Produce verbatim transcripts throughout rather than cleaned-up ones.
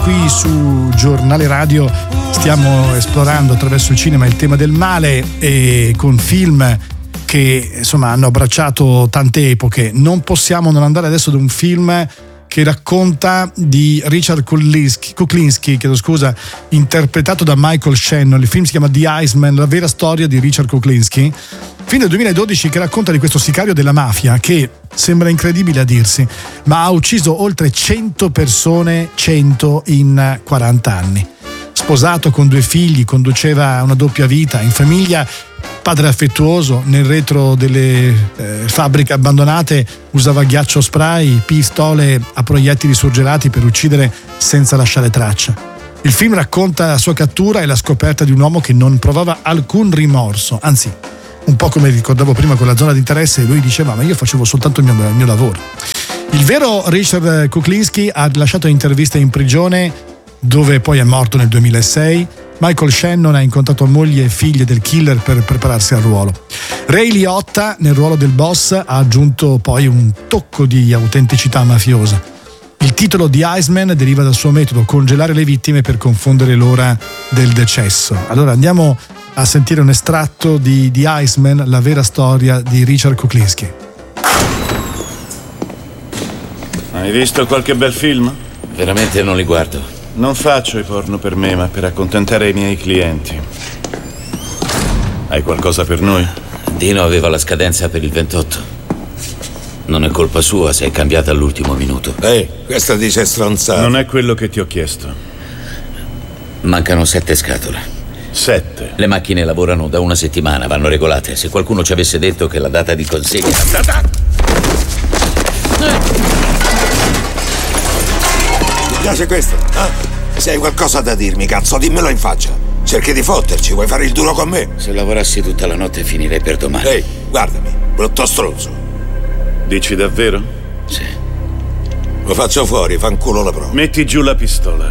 qui su Giornale Radio stiamo esplorando attraverso il cinema il tema del male, e con film che insomma hanno abbracciato tante epoche. Non possiamo non andare adesso ad un film che racconta di Richard Kuklinski, Kuklinski chiedo scusa, interpretato da Michael Shannon. Il film si chiama The Iceman, la vera storia di Richard Kuklinski, film del duemiladodici, che racconta di questo sicario della mafia che, sembra incredibile a dirsi, ma ha ucciso oltre cento persone, cento in quaranta anni. Sposato, con due figli, conduceva una doppia vita, in famiglia, padre affettuoso. Nel retro delle eh, fabbriche abbandonate usava ghiaccio spray, pistole a proiettili surgelati per uccidere senza lasciare traccia. Il film racconta la sua cattura e la scoperta di un uomo che non provava alcun rimorso, anzi, un po' come ricordavo prima con la zona di interesse, lui diceva: ma io facevo soltanto il mio, il mio lavoro. Il vero Richard Kuklinski ha rilasciato interviste in prigione, dove poi è morto nel duemilasei. Michael Shannon ha incontrato moglie e figlie del killer per prepararsi al ruolo. Ray Liotta, nel ruolo del boss, ha aggiunto poi un tocco di autenticità mafiosa. Il titolo di Iceman deriva dal suo metodo: congelare le vittime per confondere l'ora del decesso. Allora andiamo a sentire un estratto di The Iceman, la vera storia di Richard Kuklinski. Hai visto qualche bel film? Veramente non li guardo. Non faccio i porno per me, ma per accontentare i miei clienti. Hai qualcosa per noi? Dino aveva la scadenza per il ventotto. Non è colpa sua se è cambiata all'ultimo minuto. Ehi, questa dice stronzata. Non è quello che ti ho chiesto. Mancano sette scatole. Sette? Le macchine lavorano da una settimana, vanno regolate. Se qualcuno ci avesse detto che la data di consegna era stata... Ti piace questo? Ah? Se hai qualcosa da dirmi, cazzo, dimmelo in faccia. Cerchi di fotterci, vuoi fare il duro con me? Se lavorassi tutta la notte finirei per domani. Ehi, guardami, brutto stronzo. Dici davvero? Sì. Lo faccio fuori, fanculo la prova. Metti giù la pistola.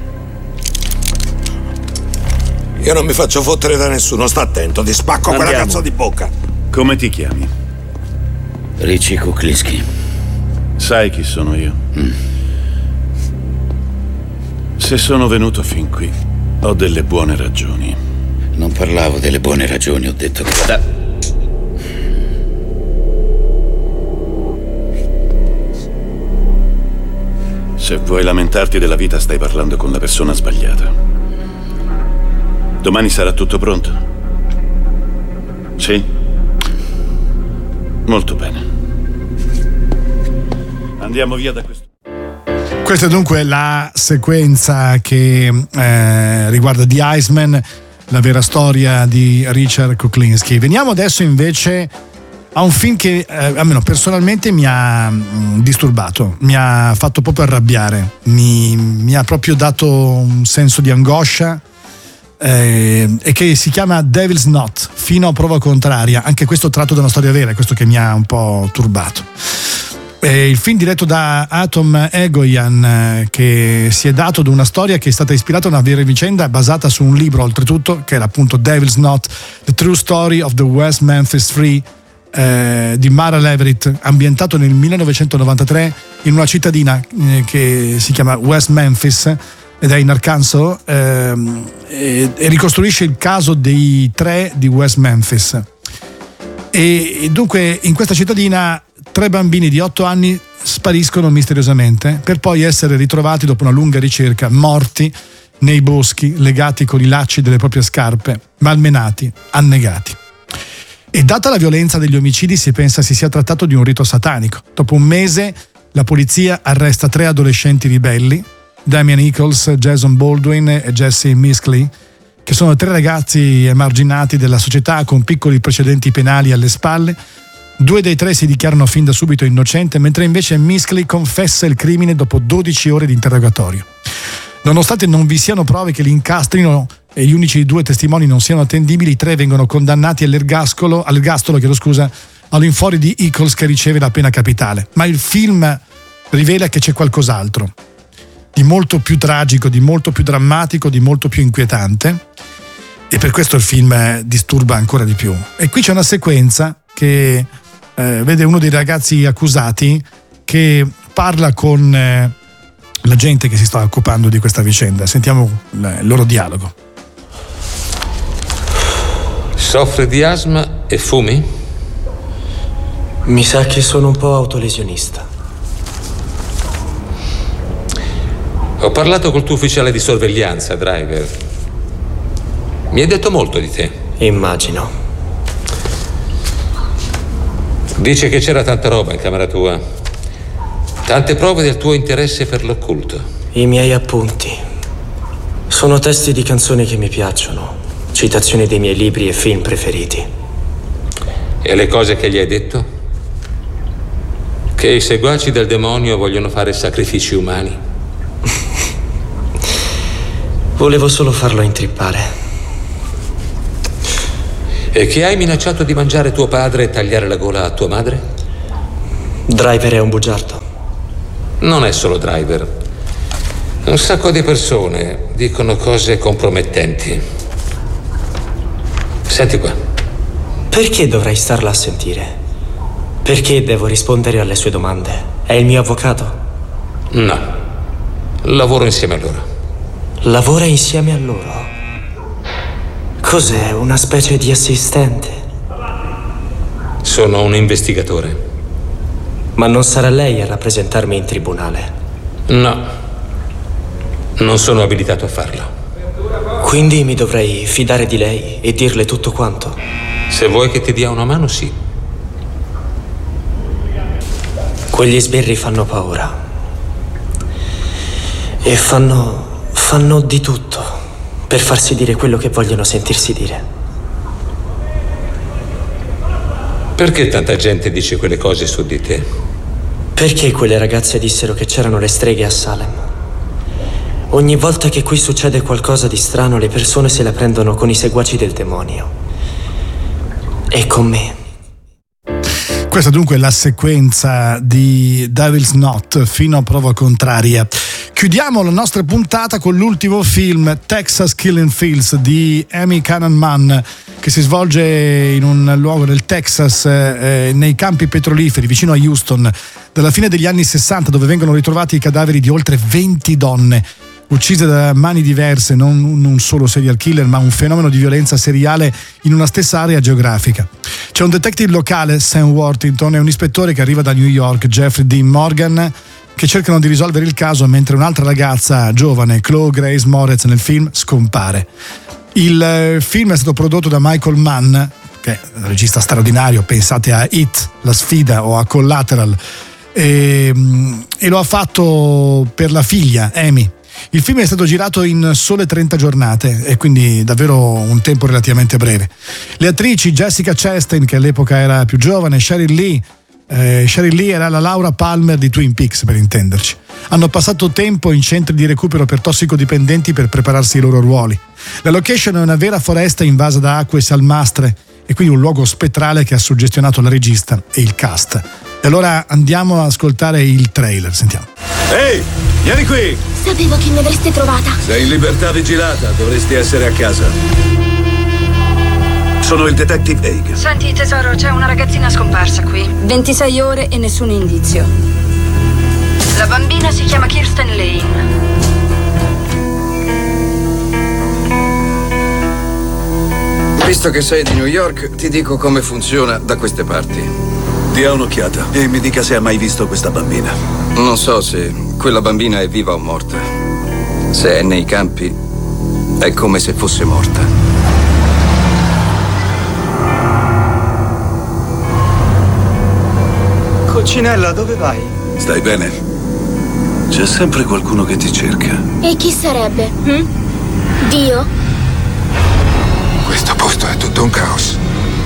Io non mi faccio fottere da nessuno, sta attento, ti spacco Andiamo. quella cazzo di bocca. Come ti chiami? Richie Kuklinski. Sai chi sono io? Mm. Se sono venuto fin qui, ho delle buone ragioni. Non parlavo delle buone ragioni, ho detto che... Da... Se vuoi lamentarti della vita, stai parlando con la persona sbagliata. Domani sarà tutto pronto? Sì? Molto bene. Andiamo via da questo. Questa è dunque la sequenza che eh, riguarda The Iceman, la vera storia di Richard Kuklinski. Veniamo adesso invece a un film che eh, almeno personalmente mi ha mh, disturbato, mi ha fatto proprio arrabbiare, mi, mi ha proprio dato un senso di angoscia, eh, e che si chiama Devil's Knot, fino a prova contraria. Anche questo tratto da una storia vera, è questo che mi ha un po' turbato. Eh, il film diretto da Atom Egoyan, eh, che si è dato ad una storia che è stata ispirata a una vera vicenda basata su un libro, oltretutto, che era appunto Devil's Knot, The True Story of the West Memphis Three, eh, di Mara Leverett, ambientato nel millenovecentonovantatré in una cittadina eh, che si chiama West Memphis ed è in Arkansas, eh, e, e ricostruisce il caso dei tre di West Memphis. E, e dunque in questa cittadina tre bambini di otto anni spariscono misteriosamente per poi essere ritrovati dopo una lunga ricerca morti nei boschi, legati con i lacci delle proprie scarpe, malmenati, annegati. E data la violenza degli omicidi si pensa si sia trattato di un rito satanico. Dopo un mese la polizia arresta tre adolescenti ribelli, Damian Eccles, Jason Baldwin e Jesse Miskley, che sono tre ragazzi emarginati della società con piccoli precedenti penali alle spalle. Due dei tre si dichiarano fin da subito innocenti, mentre invece Miskley confessa il crimine dopo dodici ore di interrogatorio. Nonostante non vi siano prove che li incastrino e gli unici due testimoni non siano attendibili, i tre vengono condannati all'ergastolo, all'ergastolo, chiedo scusa, all'infuori di Eccles, che riceve la pena capitale. Ma il film rivela che c'è qualcos'altro, di molto più tragico, di molto più drammatico, di molto più inquietante, e per questo il film disturba ancora di più. E qui c'è una sequenza che eh, vede uno dei ragazzi accusati che parla con eh, la gente che si sta occupando di questa vicenda. Sentiamo il loro dialogo. Soffri di asma e fumi? Mi sa che sono un po' autolesionista. Ho parlato col tuo ufficiale di sorveglianza, Driver. Mi hai detto molto di te. Immagino. Dice che c'era tanta roba in camera tua. Tante prove del tuo interesse per l'occulto. I miei appunti sono testi di canzoni che mi piacciono, citazioni dei miei libri e film preferiti. E le cose che gli hai detto? Che i seguaci del demonio vogliono fare sacrifici umani. Volevo solo farlo intrippare. E che hai minacciato di mangiare tuo padre e tagliare la gola a tua madre? Driver è un bugiardo. Non è solo Driver. Un sacco di persone dicono cose compromettenti. Senti qua. Perché dovrei starla a sentire? Perché devo rispondere alle sue domande? È il mio avvocato? No. Lavoro insieme a loro. Lavora insieme a loro? Cos'è? Una specie di assistente? Sono un investigatore. Ma non sarà lei a rappresentarmi in tribunale? No. Non sono abilitato a farlo. Quindi mi dovrei fidare di lei e dirle tutto quanto? Se vuoi che ti dia una mano, sì. Quegli sbirri fanno paura. E fanno... fanno di tutto per farsi dire quello che vogliono sentirsi dire. Perché tanta gente dice quelle cose su di te? Perché quelle ragazze dissero che c'erano le streghe a Salem? Ogni volta che qui succede qualcosa di strano, le persone se la prendono con i seguaci del demonio. E con me. Questa dunque è la sequenza di Devil's Knot fino a prova contraria. Chiudiamo la nostra puntata con l'ultimo film, Texas Killing Fields, di Amy Cannon Mann, che si svolge in un luogo del Texas, eh, nei campi petroliferi vicino a Houston, dalla fine degli anni sessanta, dove vengono ritrovati i cadaveri di oltre venti donne uccise da mani diverse, non un solo serial killer, ma un fenomeno di violenza seriale in una stessa area geografica. C'è un detective locale, Sam Worthington, e un ispettore che arriva da New York, Jeffrey Dean Morgan, che cercano di risolvere il caso mentre un'altra ragazza giovane, Chloe Grace Moretz, nel film scompare. Il film è stato prodotto da Michael Mann, che è un regista straordinario, pensate a It, La sfida, o a Collateral, e, e lo ha fatto per la figlia, Amy. Il film è stato girato in sole trenta giornate e quindi davvero un tempo relativamente breve. Le attrici Jessica Chastain, che all'epoca era più giovane, Sheryl Lee, eh, Sheryl Lee era la Laura Palmer di Twin Peaks, per intenderci. Hanno passato tempo in centri di recupero per tossicodipendenti per prepararsi ai loro ruoli. La location è una vera foresta invasa da acque salmastre e quindi un luogo spettrale che ha suggestionato la regista e il cast. E allora andiamo ad ascoltare il trailer, sentiamo. Ehi, vieni qui! Sapevo che mi avreste trovata. Sei in libertà vigilata, dovresti essere a casa. Sono il detective Haig. Senti, tesoro, c'è una ragazzina scomparsa qui. ventisei ore e nessun indizio. La bambina si chiama Kirsten Lane. Visto che sei di New York, ti dico come funziona da queste parti. Dia un'occhiata e mi dica se ha mai visto questa bambina. Non so se quella bambina è viva o morta. Se è nei campi, è come se fosse morta. Coccinella, dove vai? Stai bene? C'è sempre qualcuno che ti cerca. E chi sarebbe? Hm? Dio? Questo posto è tutto un caos.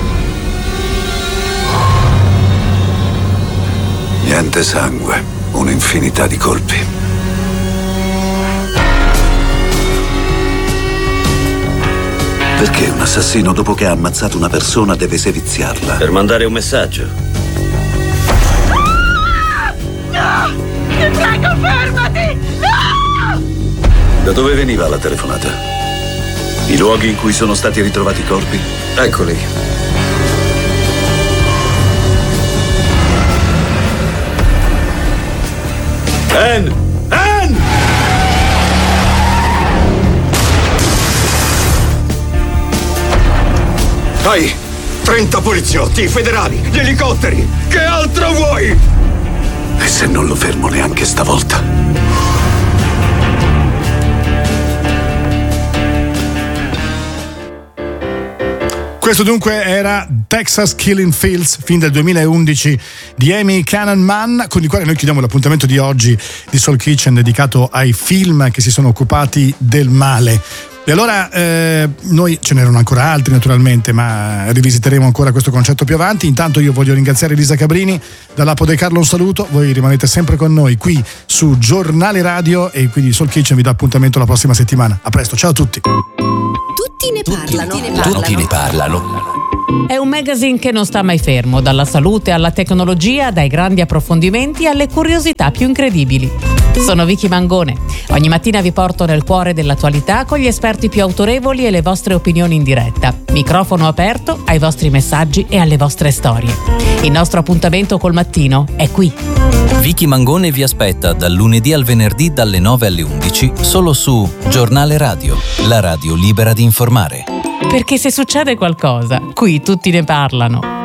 Niente sangue, un'infinità di colpi. Perché un assassino, dopo che ha ammazzato una persona, deve seviziarla? Per mandare un messaggio. No! Ti prego, fermati! No! Da dove veniva la telefonata? I luoghi in cui sono stati ritrovati i corpi? Eccoli. Ann! Ann! Hai trenta poliziotti, i federali, gli elicotteri. Che altro vuoi? E se non lo fermo neanche stavolta? Questo dunque era Texas Killing Fields, film del duemilaundici di Amy Cannon Mann, con il quale noi chiudiamo l'appuntamento di oggi di Soul Kitchen dedicato ai film che si sono occupati del male. E allora eh, noi ce n'erano ancora altri naturalmente, ma rivisiteremo ancora questo concetto più avanti. Intanto io voglio ringraziare Elisa Cabrini, dall'Apo De Carlo un saluto, voi rimanete sempre con noi qui su Giornale Radio e quindi Soul Kitchen vi dà appuntamento la prossima settimana. A presto, ciao a tutti. Tutti ne parlano. Tutti ne parlano. Tutti ne parlano. È un magazine che non sta mai fermo, dalla salute alla tecnologia, dai grandi approfondimenti alle curiosità più incredibili. Sono Vicky Mangone. Ogni mattina vi porto nel cuore dell'attualità con gli esperti più autorevoli e le vostre opinioni in diretta. Microfono aperto ai vostri messaggi e alle vostre storie. Il nostro appuntamento col mattino è qui. Vicky Mangone vi aspetta dal lunedì al venerdì dalle nove alle undici solo su Giornale Radio, la radio libera di informare. Perché se succede qualcosa, qui tutti ne parlano.